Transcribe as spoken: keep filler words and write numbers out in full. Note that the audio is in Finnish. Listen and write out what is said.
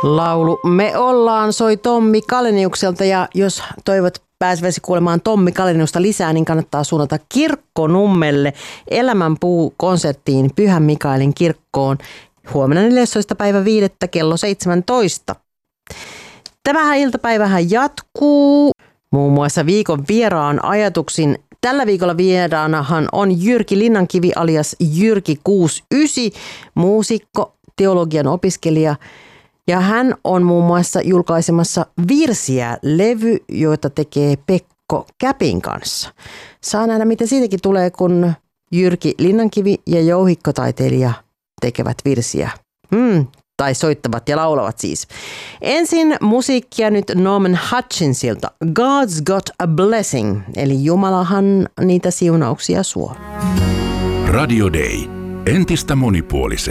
Laulu Me ollaan soi Tommi Kaleniukselta, ja jos toivot pääseväsi kuulemaan Tommi Kaleniusta lisää, niin kannattaa suunnata Kirkkonummelle Elämänpuu-konserttiin Pyhän Mikaelin kirkkoon huomenna neljästoista päivä viidettä kello seitsemäntoista. Tämähän iltapäivähän jatkuu muun muassa viikon vieraan ajatuksin. Tällä viikolla vieraanahan on Jyrki Linnankivi alias Jyrki kuusikymmentäyhdeksän, muusikko, teologian opiskelija, ja hän on muun muassa julkaisemassa virsiä levy, joita tekee Pekko Käpin kanssa. Saa nähdä, mitä siitäkin tulee, kun Jyrki Linnankivi ja jouhikkotaiteilija tekevät virsiä. Hmm, tai soittavat ja laulavat siis. Ensin musiikkia nyt Norman Hutchinsilta. God's got a blessing, eli Jumalahan niitä siunauksia suo. Radio Day. Entistä monipuolisempi.